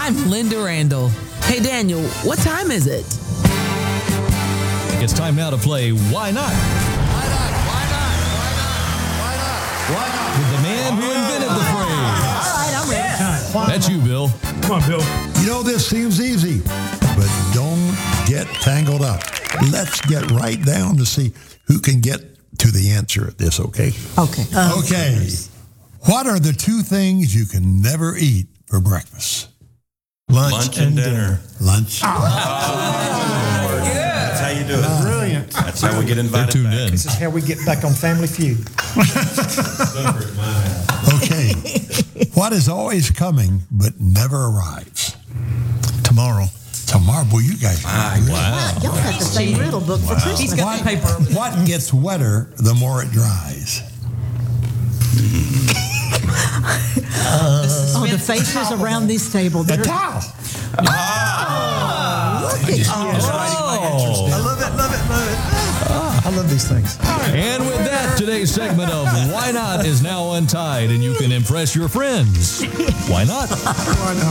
I'm Linda Randall. Hey, Daniel, what time is it? It's time now to play Why Not? With the man who invented the phrase. All right, I'm ready. That's you, Bill. Come on, Bill. You know, this seems easy, but don't get tangled up. Let's get right down to see who can get to the answer at this, okay? Okay. Okay. What are the two things you can never eat for breakfast? Lunch and dinner. Lunch. That's how you do it. Brilliant. That's how we get They're invited tuned back. in. This is how we get back on Family Feud. Okay. What is always coming but never arrives? Tomorrow. Tomorrow. Boy, you guys. Wow. Y'all got the same riddle book for Christmas. What gets wetter the more it dries? The faces around this table. The They're- towel. Look at you. I love it. I love these things. And with that, today's segment of Why Not is now untied, and you can impress your friends. Why not?